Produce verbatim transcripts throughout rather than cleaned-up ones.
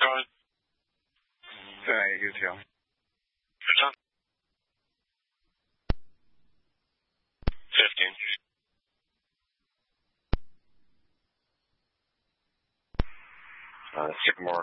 going? Good, you too. Good time. Fifteen. Uh, Sycamore.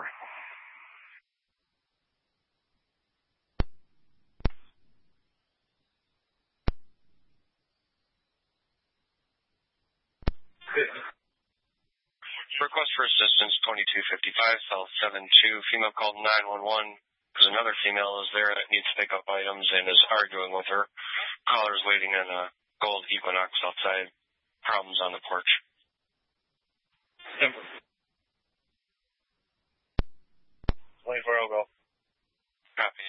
Request for assistance, twenty-two fifty-five, South seven two. Female called nine one one because another female is there that needs to pick up items and is arguing with her. Caller's waiting in a gold Equinox outside. Problems on the porch. twenty-four, I'll go. Copy.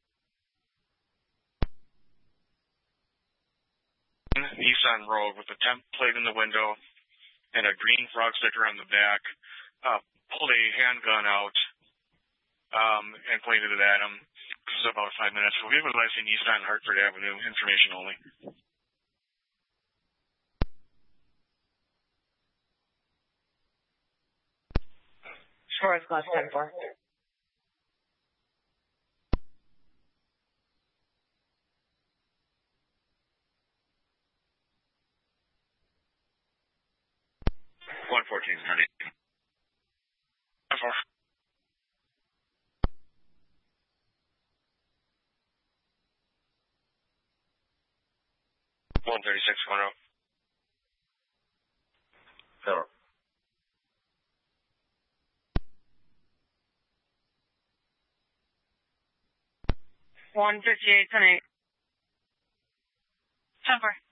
Nissan Rogue with a temp plate in the window and a green frog sticker on the back, uh, pulled a handgun out um, and pointed it at him. This is about five minutes. We'll give advice in East on Hartford Avenue, information only. Shores Glass ten four. one fourteen, honey. Four. one thirty-six, one oh. Zero. one fifty-eight, ten eight. ten four.